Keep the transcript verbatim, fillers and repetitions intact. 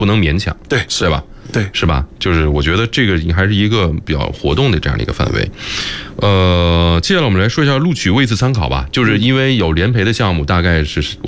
不能勉强， 对， 对吧？ 对， 是吧？就是我觉得这个还是一个比较活动的这样的一个范围。呃，接下来我们来说一下录取位次参考吧，就是因为有联培的项目，大概是